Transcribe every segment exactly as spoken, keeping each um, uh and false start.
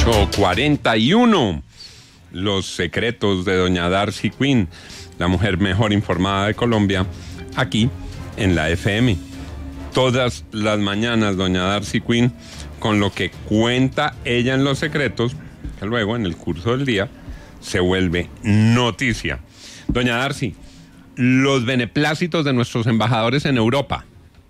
ocho cuarenta y uno. Los secretos de doña Darcy Quinn, la mujer mejor informada de Colombia, aquí en la F M. Todas las mañanas doña Darcy Quinn con lo que cuenta ella en los secretos, que luego en el curso del día se vuelve noticia. Doña Darcy, los beneplácitos de nuestros embajadores en Europa.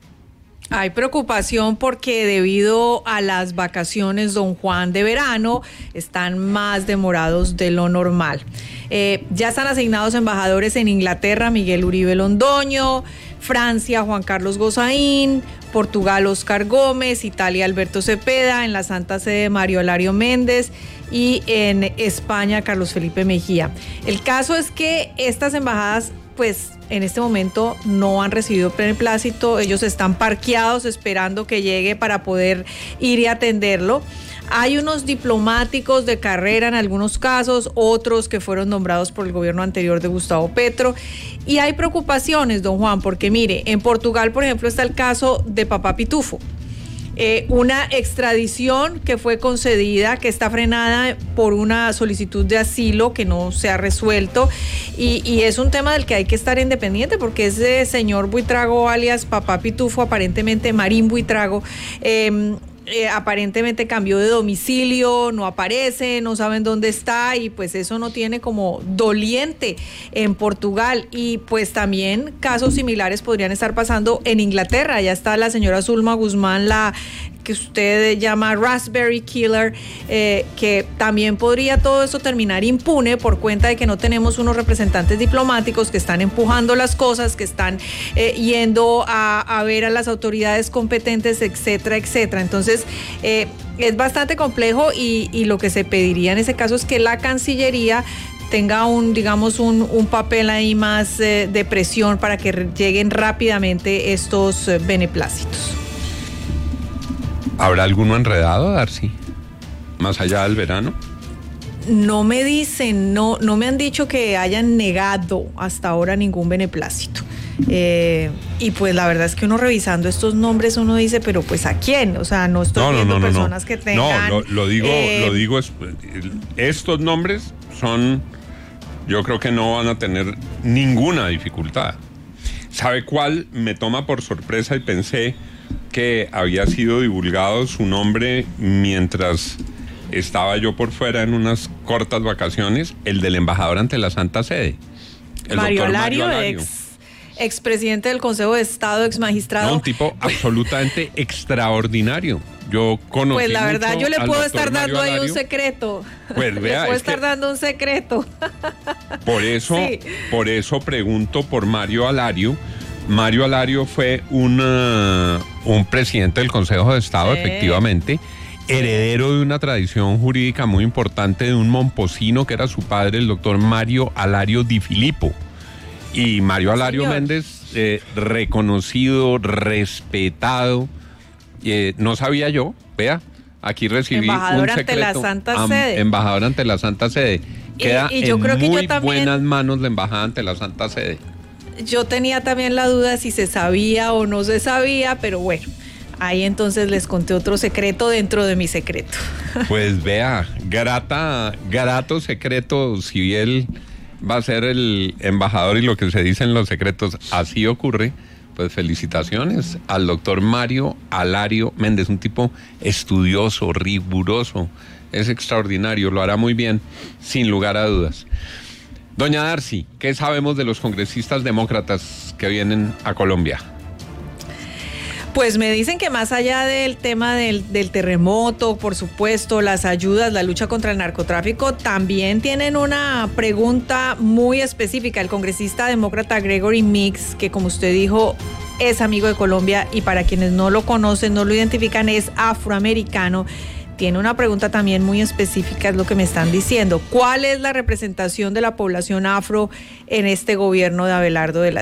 Hay preocupación porque debido a las vacaciones, don Juan, de verano, están más demorados de lo normal. Eh, ya están asignados embajadores en Inglaterra, Miguel Uribe Londoño, Francia, Juan Carlos Gozaín, Portugal, Óscar Gómez, Italia, Alberto Cepeda, en la Santa Sede, Mario Alario Méndez, y en España, Carlos Felipe Mejía. El caso es que estas embajadas, pues en este momento no han recibido beneplácito, ellos están parqueados esperando que llegue para poder ir y atenderlo. Hay unos diplomáticos de carrera en algunos casos, otros que fueron nombrados por el gobierno anterior de Gustavo Petro, y hay preocupaciones, don Juan, porque mire, en Portugal, por ejemplo, está el caso de Papá Pitufo. Eh, una extradición que fue concedida, que está frenada por una solicitud de asilo que no se ha resuelto, y, y es un tema del que hay que estar independiente, porque ese señor Buitrago, alias Papá Pitufo, aparentemente Marín Buitrago, eh, Eh, aparentemente cambió de domicilio, no aparece, no saben dónde está, y pues eso no tiene como doliente en Portugal. Y pues también casos similares podrían estar pasando en Inglaterra. Ya está la señora Zulma Guzmán, la que usted llama Raspberry Killer, eh, que también podría todo eso terminar impune por cuenta de que no tenemos unos representantes diplomáticos que están empujando las cosas, que están eh, yendo a, a ver a las autoridades competentes, etcétera, etcétera. Entonces, eh, es bastante complejo, y, y lo que se pediría en ese caso es que la Cancillería tenga un, digamos, un, un papel ahí más eh, de presión para que lleguen rápidamente estos eh, beneplácitos. ¿Habrá alguno enredado, Darcy? Más allá del verano. No me dicen, no, no me han dicho que hayan negado hasta ahora ningún beneplácito. Eh, y pues la verdad es que uno revisando estos nombres uno dice, pero pues ¿a quién? O sea, no estoy no, no, viendo no, no, personas no. que tengan... No, lo, lo digo, eh, lo digo, es, estos nombres son, yo creo que no van a tener ninguna dificultad. ¿Sabe cuál me toma por sorpresa? Y pensé que había sido divulgado su nombre mientras estaba yo por fuera en unas cortas vacaciones, el del embajador ante la Santa Sede, el Mario doctor Alario, Mario Alario. ex expresidente del Consejo de Estado, ex magistrado. No, un tipo absolutamente extraordinario. Yo conocí Pues la verdad, yo le puedo estar dando ahí un secreto. Pues vea, le puedo es estar que dando un secreto. Por eso, sí. por eso pregunto por Mario Alario. Mario Alario fue una, un presidente del Consejo de Estado, sí. Efectivamente, heredero de una tradición jurídica muy importante de un momposino que era su padre, el doctor Mario Alario Di Filippo. Y Mario Alario Señor. Méndez, eh, reconocido, respetado, eh, no sabía yo, vea, aquí recibí embajador un secreto. ante la Santa Sede. Embajador ante la Santa Sede. Queda y, y yo en creo que muy yo también, buenas manos la embajada ante la Santa Sede. Yo tenía también la duda si se sabía o no se sabía, pero bueno, ahí entonces les conté otro secreto dentro de mi secreto. Pues vea, grata, grato secreto, si él va a ser el embajador y lo que se dice en los secretos así ocurre, pues felicitaciones al doctor Mario Alario Méndez, un tipo estudioso, riguroso, es extraordinario, lo hará muy bien, sin lugar a dudas. Doña Darcy, ¿qué sabemos de los congresistas demócratas que vienen a Colombia? Pues me dicen que más allá del tema del, del terremoto, por supuesto, las ayudas, la lucha contra el narcotráfico, también tienen una pregunta muy específica. El congresista demócrata Gregory Meeks, que como usted dijo, es amigo de Colombia y para quienes no lo conocen, no lo identifican, es afroamericano. Tiene una pregunta también muy específica, es lo que me están diciendo. ¿Cuál es la representación de la población afro en este gobierno de Abelardo de la